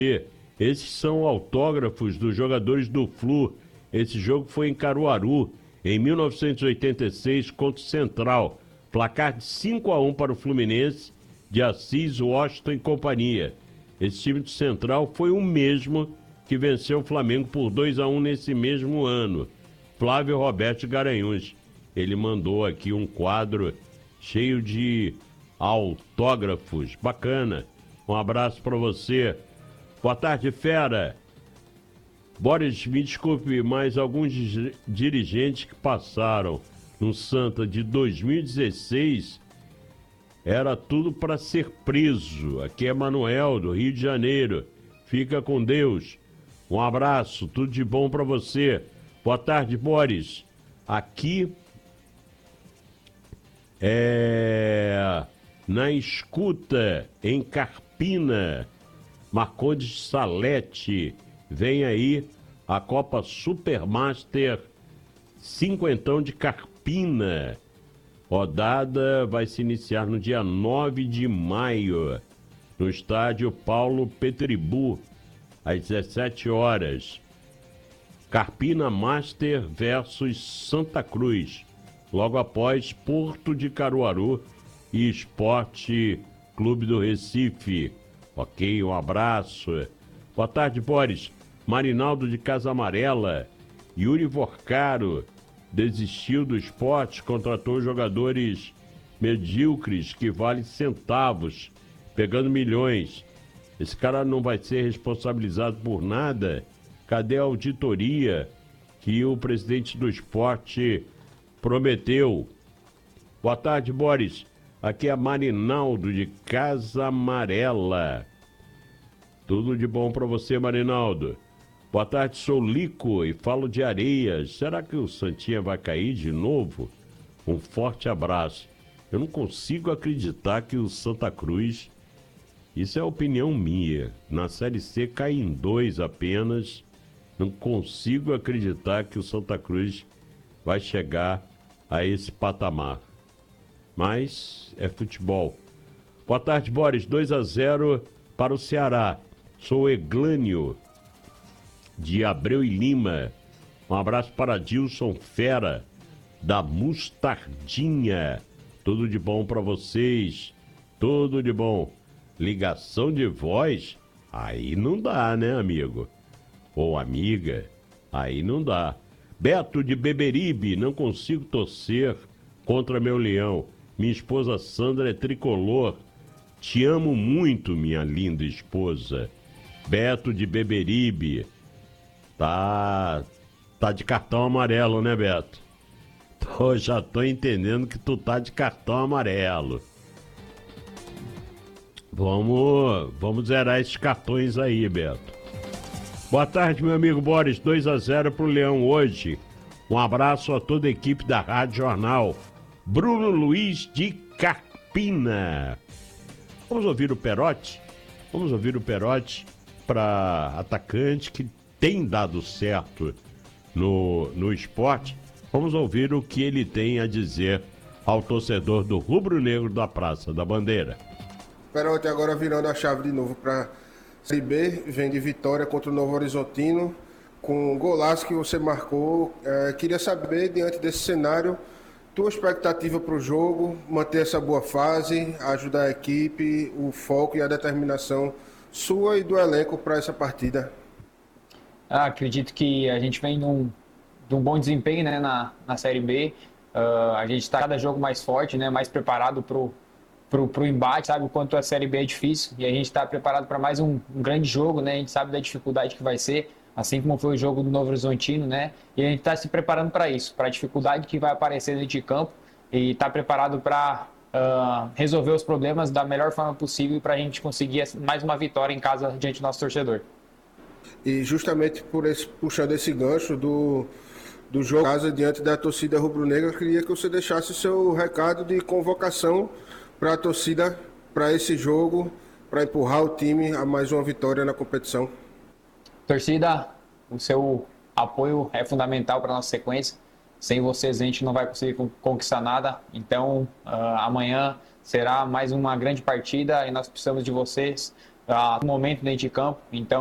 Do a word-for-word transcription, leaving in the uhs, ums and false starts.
Esses são autógrafos dos jogadores do Flu. Esse jogo foi em Caruaru, em mil novecentos e oitenta e seis, contra o Central. Placar de cinco a um para o Fluminense, de Assis, Washington e companhia. Esse time do Central foi o mesmo que venceu o Flamengo por dois a um nesse mesmo ano. Flávio Roberto Garanhuns. Ele mandou aqui um quadro cheio de autógrafos. Bacana. Um abraço para você. Boa tarde, fera. Boris, me desculpe, mas alguns dirigentes que passaram no Santa de dois mil e dezesseis era tudo para ser preso. Aqui é Manuel, do Rio de Janeiro. Fica com Deus. Um abraço, tudo de bom para você. Boa tarde, Boris. Aqui é na escuta, em Carpina, Marcondes Salete. Vem aí a Copa Supermaster cinquentão de Carpina. Rodada vai se iniciar no dia nove de maio, no estádio Paulo Petribu, às dezessete horas. Carpina Master versus Santa Cruz. Logo após, Porto de Caruaru e Esporte Clube do Recife. Ok, um abraço. Boa tarde, Boris. Marinaldo de Casa Amarela. Yuri Vorcaro desistiu do esporte, contratou jogadores medíocres que valem centavos, pegando milhões. Esse cara não vai ser responsabilizado por nada? Cadê a auditoria que o presidente do esporte prometeu? Boa tarde, Boris. Aqui é Marinaldo de Casa Amarela. Tudo de bom para você, Marinaldo. Boa tarde, sou Lico e falo de Areias. Será que o Santinha vai cair de novo? Um forte abraço. Eu não consigo acreditar que o Santa Cruz, isso é opinião minha, na Série C cai em dois apenas. Não consigo acreditar que o Santa Cruz vai chegar a esse patamar. Mas é futebol. Boa tarde, Boris. dois a zero para o Ceará. Sou Eglânio, de Abreu e Lima. Um abraço para Dilson Fera, da Mostardinha. Tudo de bom para vocês. Tudo de bom. Ligação de voz? Aí não dá, né, amigo? Ou amiga? Aí não dá. Beto de Beberibe, não consigo torcer contra meu leão. Minha esposa Sandra é tricolor. Te amo muito, minha linda esposa. Beto de Beberibe. Tá, tá de cartão amarelo, né, Beto? Tô, já tô entendendo que tu tá de cartão amarelo. Vamos, vamos zerar esses cartões aí, Beto. Boa tarde, meu amigo Boris. dois a zero pro Leão hoje. Um abraço a toda a equipe da Rádio Jornal. Bruno Luiz de Carpina. Vamos ouvir o Perotti? Vamos ouvir o Perotti para atacante que tem dado certo no, no esporte. Vamos ouvir o que ele tem a dizer ao torcedor do Rubro Negro da Praça da Bandeira. Perotti agora virando a chave de novo para Série B, vem de vitória contra o Novo Horizontino, com o golaço que você marcou. É, queria saber, diante desse cenário, tua expectativa para o jogo, manter essa boa fase, ajudar a equipe, o foco e a determinação sua e do elenco para essa partida. Ah, acredito que a gente vem num, de um bom desempenho, né, na, na Série B. Uh, a gente está cada jogo mais forte, né, mais preparado para o pro, pro embate, sabe o quanto a Série B é difícil. E a gente está preparado para mais um, um grande jogo, né, a gente sabe da dificuldade que vai ser, assim como foi o jogo do Novo Horizontino, né, e a gente está se preparando para isso, para a dificuldade que vai aparecer dentro de campo e está preparado para uh, resolver os problemas da melhor forma possível para a gente conseguir mais uma vitória em casa diante do nosso torcedor. E justamente por esse, puxando esse gancho do, do jogo casa diante da torcida rubro-negra, eu queria que você deixasse o seu recado de convocação para a torcida, para esse jogo, para empurrar o time a mais uma vitória na competição. Torcida, o seu apoio é fundamental para a nossa sequência. Sem vocês a gente não vai conseguir conquistar nada. Então, uh, amanhã será mais uma grande partida e nós precisamos de vocês a todo momento dentro de campo. Então